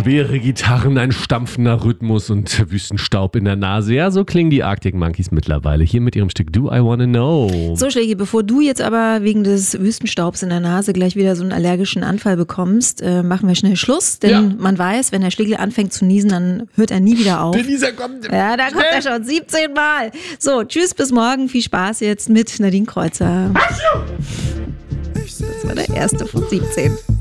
Schwere Gitarren, ein stampfender Rhythmus und Wüstenstaub in der Nase. Ja, so klingen die Arctic Monkeys mittlerweile. Hier mit ihrem Stück Do I Wanna Know. So, Schlägi, bevor du jetzt aber wegen des Wüstenstaubs in der Nase gleich wieder so einen allergischen Anfall bekommst, machen wir schnell Schluss. Denn man weiß, wenn der Schlägel anfängt zu niesen, dann hört er nie wieder auf. Der Nieser kommt. Ja, da kommt er schon 17 Mal. So, tschüss, bis morgen. Viel Spaß jetzt mit Nadine Kreuzer. Das war der erste von 17.